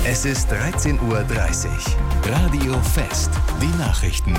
Es ist 13:30 Uhr. Radio Fest. Die Nachrichten.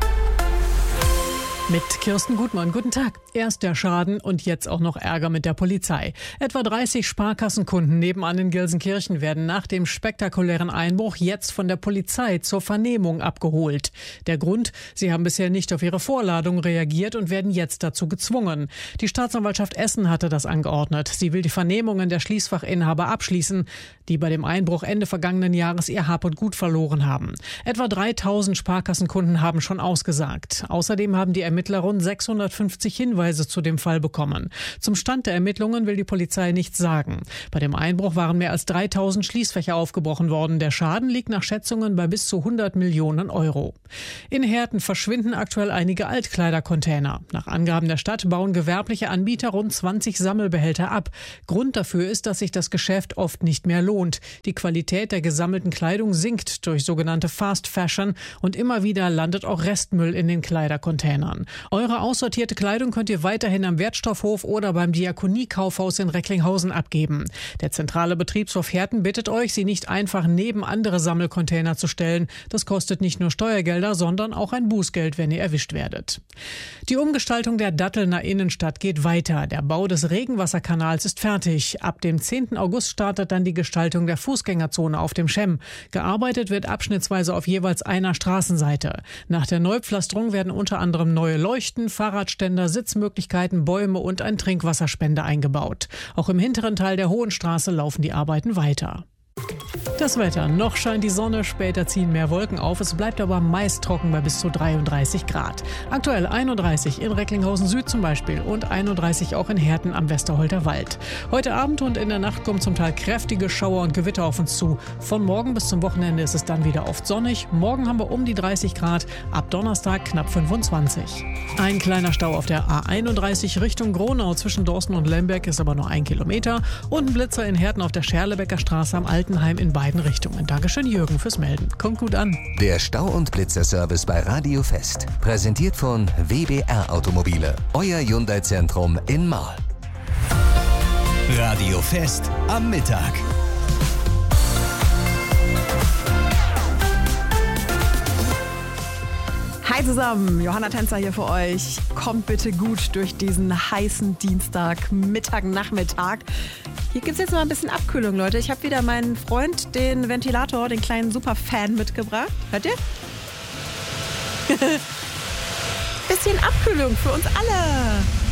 Mit Kirsten Gutmann, guten Tag. Erst der Schaden und jetzt auch noch Ärger mit der Polizei. Etwa 30 Sparkassenkunden nebenan in Gelsenkirchen werden nach dem spektakulären Einbruch jetzt von der Polizei zur Vernehmung abgeholt. Der Grund: Sie haben bisher nicht auf ihre Vorladung reagiert und werden jetzt dazu gezwungen. Die Staatsanwaltschaft Essen hatte das angeordnet. Sie will die Vernehmungen der Schließfachinhaber abschließen, die bei dem Einbruch Ende vergangenen Jahres ihr Hab und Gut verloren haben. Etwa 3000 Sparkassenkunden haben schon ausgesagt. Außerdem haben die Ermittler rund 650 Hinweise zu dem Fall bekommen. Zum Stand der Ermittlungen will die Polizei nichts sagen. Bei dem Einbruch waren mehr als 3000 Schließfächer aufgebrochen worden. Der Schaden liegt nach Schätzungen bei bis zu 100 Millionen Euro. In Herten verschwinden aktuell einige Altkleidercontainer. Nach Angaben der Stadt bauen gewerbliche Anbieter rund 20 Sammelbehälter ab. Grund dafür ist, dass sich das Geschäft oft nicht mehr lohnt. Die Qualität der gesammelten Kleidung sinkt durch sogenannte Fast Fashion und immer wieder landet auch Restmüll in den Kleidercontainern. Eure aussortierte Kleidung könnt ihr weiterhin am Wertstoffhof oder beim Diakonie-Kaufhaus in Recklinghausen abgeben. Der zentrale Betriebshof Herten bittet euch, sie nicht einfach neben andere Sammelcontainer zu stellen. Das kostet nicht nur Steuergelder, sondern auch ein Bußgeld, wenn ihr erwischt werdet. Die Umgestaltung der Dattelner Innenstadt geht weiter. Der Bau des Regenwasserkanals ist fertig. Ab dem 10. August startet dann die Gestaltung der Fußgängerzone auf dem Schemm. Gearbeitet wird abschnittsweise auf jeweils einer Straßenseite. Nach der Neupflasterung werden unter anderem neue Leuchten, Fahrradständer, Sitzmöglichkeiten, Bäume und ein Trinkwasserspender eingebaut. Auch im hinteren Teil der Hohen Straße laufen die Arbeiten weiter. Das Wetter. Noch scheint die Sonne, später ziehen mehr Wolken auf. Es bleibt aber meist trocken bei bis zu 33 Grad. Aktuell 31 in Recklinghausen Süd zum Beispiel und 31 auch in Herten am Westerholter Wald. Heute Abend und in der Nacht kommen zum Teil kräftige Schauer und Gewitter auf uns zu. Von morgen bis zum Wochenende ist es dann wieder oft sonnig. Morgen haben wir um die 30 Grad, ab Donnerstag knapp 25. Ein kleiner Stau auf der A31 Richtung Gronau zwischen Dorsten und Lemberg ist aber nur 1 Kilometer. Und ein Blitzer in Herten auf der Scherlebecker Straße am Altenheim in beiden Richtungen. Dankeschön, Jürgen, fürs Melden. Kommt gut an. Der Stau- und Blitzerservice bei Radio Fest. Präsentiert von WBR Automobile. Euer Hyundai-Zentrum in Marl. Radio Fest am Mittag. Hi zusammen, Johanna Tänzer hier für euch. Kommt bitte gut durch diesen heißen Dienstag, Mittag, Nachmittag. Hier gibt es jetzt mal ein bisschen Abkühlung, Leute. Ich habe wieder meinen Freund, den Ventilator, den kleinen Superfan mitgebracht. Hört ihr? Bisschen Abkühlung für uns alle.